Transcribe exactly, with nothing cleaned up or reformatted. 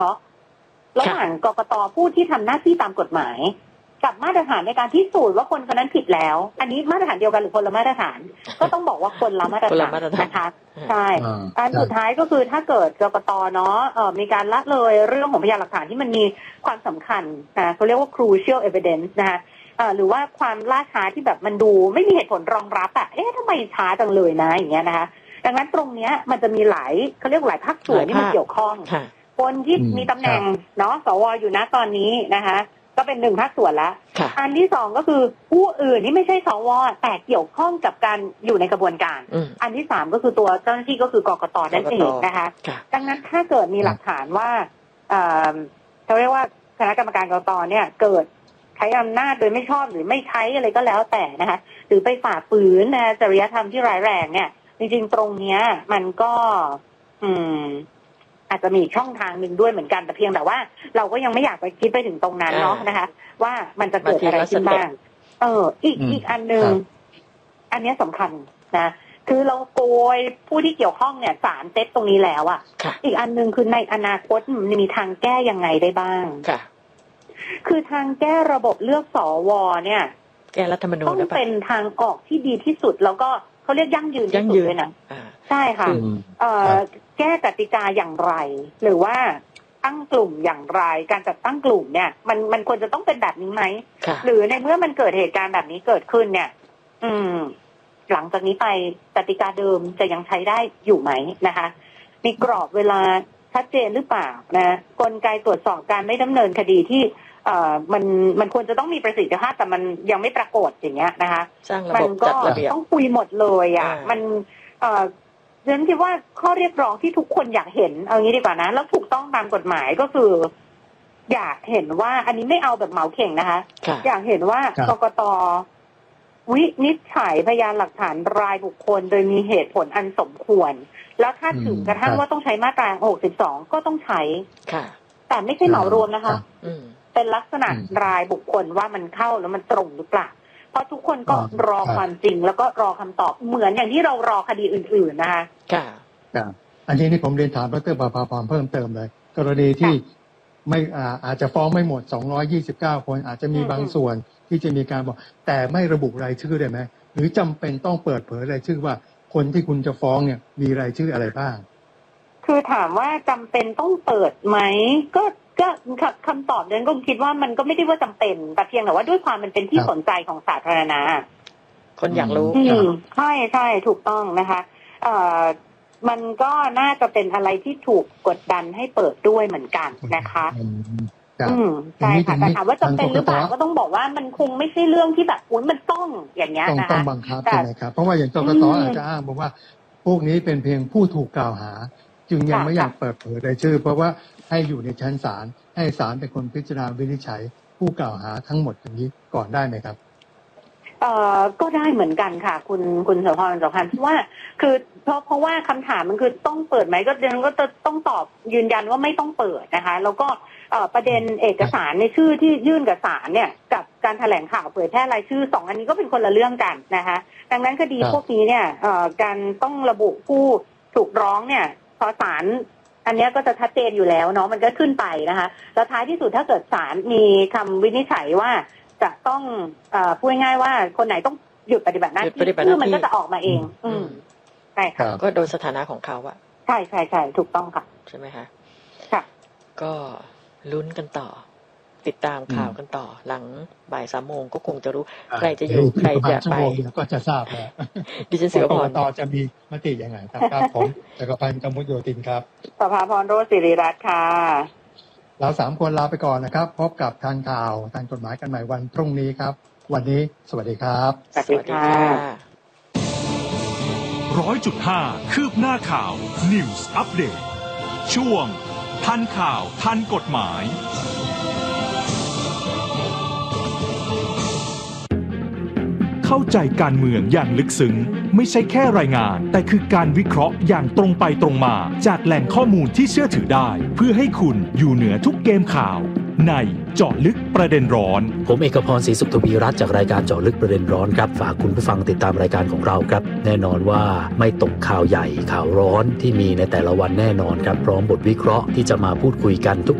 เพราะระหว่างกกต.ผู้ที่ทำหน้าที่ตามกฎหมายกับมาตรฐานในการพิสูจน์ว่าคนคนนั้นผิดแล้วอันนี้มาตรฐานเดียวกันหรือคนละมาตรฐานก็ต้องบอกว่าคนละมาตรฐานนะคะใช่อันสุดท้ายก็คือถ้าเกิดกกต.เนาะเอ่อมีการละเลยเรื่องของพยานหลักฐานที่มันมีความสำคัญนะเขาเรียกว่า crucial evidence นะคะหรือว่าความล่าช้าที่แบบมันดูไม่มีเหตุผลรองรับอ่ะเอ๊ะทำไมช้าจังเลยนะอย่างเงี้ยนะคะดังนั้นตรงเนี้ยมันจะมีหลายเขาเรียกหลายภาคส่วนที่มันเกี่ยวข้องคนที่มีตำแหน่งเนาะสวอยู่นะตอนนี้นะคะก็เป็นหนึ่งภาคส่วนแล้วอันที่สองก็คือผู้อื่นที่ไม่ใช่สวแต่เกี่ยวข้องกับการอยู่ในกระบวนการอันที่สามก็คือตัวเจ้าหน้าที่ก็คือกกต.นั่นเองนะคะดังนั้นถ้าเกิดมีหลักฐานว่าเขาเรียกว่าคณะกรรมการกกต.เนี่ยเกิดใช้อำนาจโดยไม่ชอบหรือไม่ใช้อะไรก็แล้วแต่นะคะหรือไปฝ่าฝืนนะจริยธรรมที่ร้ายแรงเนี่ยจริงๆตรงเนี้ยมันก็อืมอาจจะมีช่องทางหนึ่งด้วยเหมือนกันแต่เพียงแต่ว่าเราก็ยังไม่อยากไปคิดไปถึงตรงนั้นเนาะนะคะว่ามันจะเกิดอะไรขึ้นบ้างเอออีกอีกอันหนึ่งอันนี้สำคัญนะคือเราโกยผู้ที่เกี่ยวข้องเนี่ยสารเซตตรงนี้แล้วอ่ะอีกอันหนึ่งคือในอนาคตมันมีทางแก้ยังไงได้บ้างคือทางแก้ระบบเลือกสวเนี่ยแก้รัฐธรรมนูญต้องเป็นทางออกที่ดีที่สุดแล้วก็เขาเรียกยั่งยืนที่สุดเลยนะใช่ค่ะเอ่อแก้กติกาอย่างไรหรือว่าตั้งกลุ่มอย่างไรการจัดตั้งกลุ่มเนี่ยมันมันควรจะต้องเป็นแบบนี้ไหมหรือในเมื่อมันเกิดเหตุการณ์แบบนี้เกิดขึ้นเนี่ยอืมหลังจากนี้ไปกติกาเดิมจะยังใช้ได้อยู่ไหมนะคะมีกรอบเวลาชัดเจนหรือเปล่านะกลไกตรวจสอบการไม่ดำเนินคดีที่เอ่อมันมันควรจะต้องมีประสิทธิภาพแต่มันยังไม่ปรากฏอย่างเงี้ยนะคะมันก็ต้องคุยหมดเลยอ่ะมันเอ่อฉันคิดว่าข้อเรียกร้องที่ทุกคนอยากเห็นเอางี้ดีกว่านะแล้วถูกต้องตามกฎหมายก็คืออยากเห็นว่าอันนี้ไม่เอาแบบเหมาเข่งนะคะอยากเห็นว่ากกต.วินิจฉัยพยานหลักฐานรายบุคคลโดยมีเหตุผลอันสมควรแล้วถ้าถึงกระทั่งว่าต้องใช้มาตราหกสิบสองก็ต้องใช้แต่ไม่ใช่เหมารวมนะคะเป็นลักษณะรายบุคคลว่ามันเข้าแล้วมันตรงหรือเปล่าเพราะทุกคนก็รอความจริงแล้วก็รอคำตอบเหมือนอย่างที่เรารอคดีอื่นๆนะคะค่ะอันนี้นี่ผมเรียนถามดร.ประภาพรเพิ่มเติมเลยกรณีที่ไม่อาจจะฟ้องไม่หมดสองร้อยยี่สิบเก้าคนอาจจะมีบางส่วนที่จะมีการบอกแต่ไม่ระบุรายชื่อได้ไหมหรือจำเป็นต้องเปิดเผยรายชื่อว่าคนที่คุณจะฟ้องเนี่ยมีรายชื่ออะไรบ้างคือถามว่าจำเป็นต้องเปิดไหมก็ก็คำตอบนั้นก็คิดว่ามันก็ไม่ได้ว่าจำเป็นแต่เพียงแต่ว่าด้วยความมันเป็นที่สนใจของสาธารณะคนอยากรู้ใช่ใช่ถูกต้องนะคะเอ่อมันก็น่าจะเป็นอะไรที่ถูกกดดันให้เปิดด้วยเหมือนกันนะคะอืมใช่ค่ะแต่ถามว่าจำเป็นหรือเปล่าก็ต้องบอกว่ามันคงไม่ใช่เรื่องที่แบบอุ้ยมันต้องอย่างเงี้ยนะคะต้องบังคับใช่ไหมครับเพราะว่าอย่างกกต.อาจจะอ้างบอกว่าพวกนี้เป็นเพียงผู้ถูกกล่าวหาจึงยังไม่อยากเปิดเผยรายชื่อเพราะว่าให้อยู่ในชั้นศาลให้ศาลเป็นคนพิจารณาวินิจฉัยผู้กล่าวหาทั้งหมดอย่างนี้ก่อนได้ไหมครับเอ่อก็ได้เหมือนกันค่ะคุณคุณเสรีพรสำคัญเพราะว่าคือเพราะเพราะว่าคำถามมันคือต้องเปิดไหมก็เดี๋ยวก็จะต้องตอบยืนยันว่าไม่ต้องเปิดนะคะแล้วก็เอ่อประเด็นเอกสารในชื่อที่ยื่นกับศาลเนี่ยกับการแถลงข่าวเผยแพร่รายชื่อสองอันนี้ก็เป็นคนละเรื่องกันนะคะดังนั้นคดีพวกนี้เนี่ยเอ่อการต้องระบุผู้ถูกร้องเนี่ยพอศาลอันนี้ก็จะชัดเจนอยู่แล้วเนาะมันก็ขึ้นไปนะคะแล้วท้ายที่สุดถ้าเกิดศาลมีคำวินิจฉัยว่าจะต้องเอ่อพูดง่ายๆว่าคนไหนต้องหยุดปฏิบัติหน้าที่ชื่อมันก็จะออกมาเองอืมใช่ค่ะก็โดยสถานะของเขาอะใช่ใช่ใช่ถูกต้องค่ะใช่ไหมคะค่ะก็ลุ้นกันต่อติดตามข่าวกันต่อหลังบ่ายสามโมงก็คงจะรู้ใครจะอยู่ใครจะไปก็จะทราบแล้วดิฉันเสือพรต่อจะมีมติยังไงครับครับผมจักรพันธ์กำมุโยตินครับประภาพรโรจน์ศิริรัตน์ค่ะเราสามคนลาไปก่อนนะครับพบกับทางข่าวทางกฎหมายกันใหม่วันพรุ่งนี้ครับวันนี้สวัสดีครับสวัสดีค่ะร้อยจุดห้าคืบหน้าข่าว News Update ช่วงทันข่าวทันกฎหมายเข้าใจการเมืองอย่างลึกซึ้งไม่ใช่แค่รายงานแต่คือการวิเคราะห์อย่างตรงไปตรงมาจากแหล่งข้อมูลที่เชื่อถือได้เพื่อให้คุณอยู่เหนือทุกเกมข่าวในเจาะลึกประเด็นร้อนผมเอกพรศรีสุขทวีรัตน์จากรายการเจาะลึกประเด็นร้อนครับฝากคุณผู้ฟังติดตามรายการของเราครับแน่นอนว่าไม่ตกข่าวใหญ่ข่าวร้อนที่มีในแต่ละวันแน่นอนครับพร้อมบทวิเคราะห์ที่จะมาพูดคุยกันทุก